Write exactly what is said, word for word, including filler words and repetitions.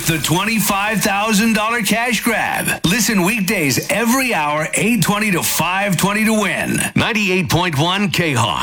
with the twenty-five thousand dollars cash grab. Listen weekdays every hour, eight twenty to five twenty to win. ninety-eight point one K-Hawk.